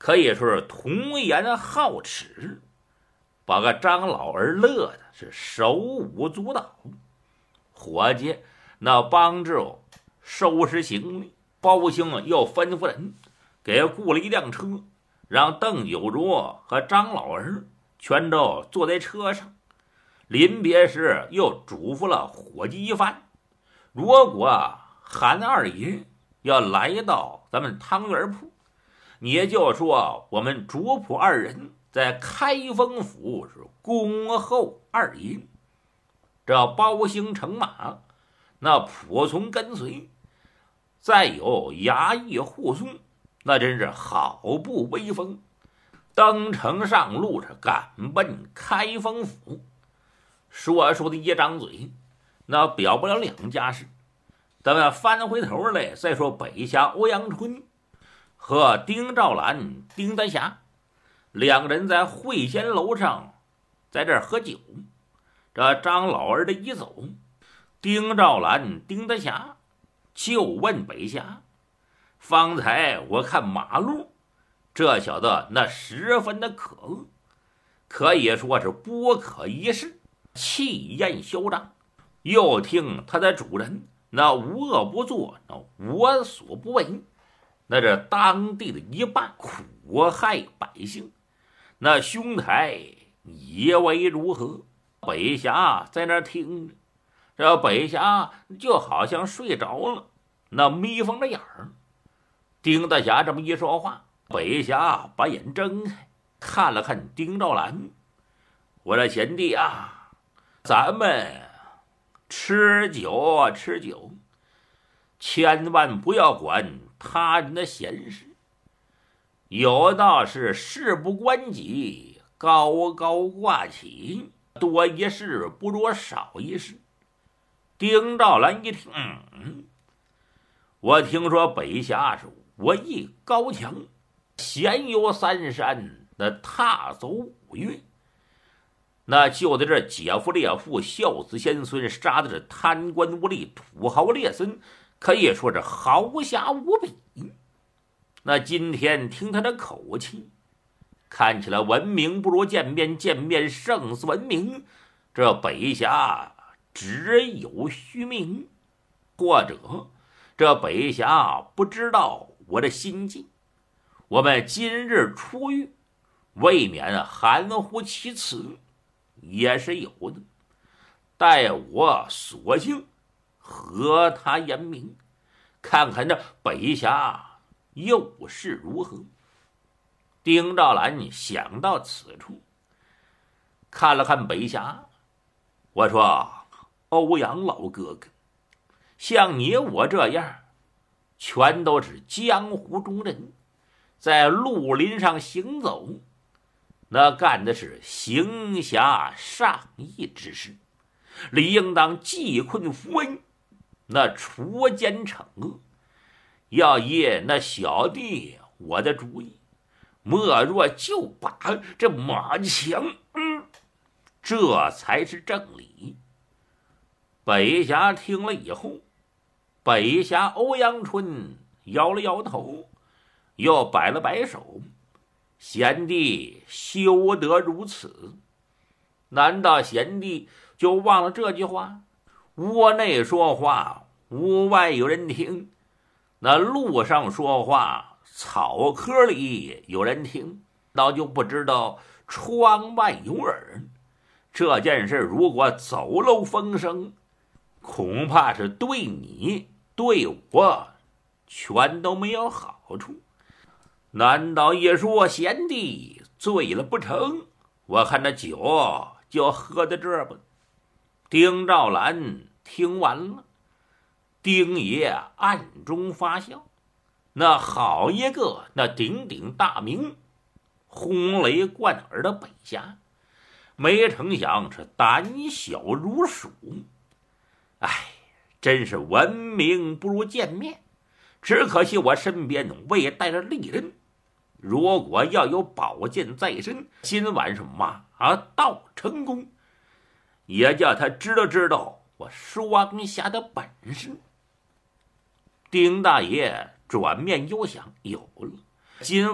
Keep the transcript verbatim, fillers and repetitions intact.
可以说是童言好齿，把个张老儿乐的是手舞足蹈。伙计那帮着收拾行李，包兴又吩咐人给雇了一辆车，让邓九卓和张老儿全都坐在车上。临别时又嘱咐了伙计一番，如果韩二爷要来到咱们汤圆铺，你就说我们主仆二人在开封府是恭候二爷。这包兴乘马，那仆从跟随，再有衙役护送，那真是好不威风。登城上路是赶奔开封府。说说的一张嘴，那表不了两家事。咱们翻回头来再说北侠欧阳春和丁兆兰、丁德霞两人在会仙楼上在这儿喝酒。这张老儿的一走，丁兆兰、丁德霞就问北侠：方才我看马路这小子那十分的可恶，可以说是不可一世，气焰嚣张。又听他的主人那无恶不作，那无所不为，那这当地的一霸苦害百姓，那兄台以为如何？北侠在那听着，这北侠就好像睡着了，那眯缝着眼儿。丁大侠这么一说话，北侠把眼睁开，看了看丁兆兰：我说贤弟啊，咱们吃酒啊吃酒，千万不要管他人的闲事。有道是事不关己，高高挂起，多一事不如少一事。丁兆兰一听，嗯，我听说北侠是武艺高强，闲游三山，那踏走五岳，那就在这姐夫烈父孝子贤孙，杀的是贪官污吏土豪劣绅，可以说是豪侠无比。那今天听他的口气，看起来闻名不如见面，见面胜似闻名。这北侠只有虚名，或者这北侠不知道我的心境。我们今日出狱，未免含糊其辞，也是有的。待我索性和他言明，看看这北侠又是如何。丁兆兰想到此处，看了看北侠，我说：欧阳老哥哥，像你我这样全都是江湖中人，在绿林上行走，那干的是行侠仗义之事，理应当济困扶危，那除奸惩恶。要依那小弟我的主意，莫若就把这马强，嗯，这才是正理。北侠听了以后，北侠欧阳春摇了摇头，又摆了摆手：贤弟休得如此，难道贤弟就忘了这句话？屋内说话，屋外有人听，那路上说话，草窠里有人听，倒就不知道窗外有耳。这件事如果走漏风声，恐怕是对你对我全都没有好处。难道一说贤弟醉了不成？我看这酒就喝在这儿吧。丁兆兰听完了，丁爷暗中发笑，那好一个那鼎鼎大名轰雷贯耳的北侠，没成想是胆小如鼠。哎，真是闻名不如见面，只可惜我身边未带着利刃，如果要有宝剑在身，今晚是马到成功，也叫他知道知道我双侠的本事。丁大爷转面又想，有了，今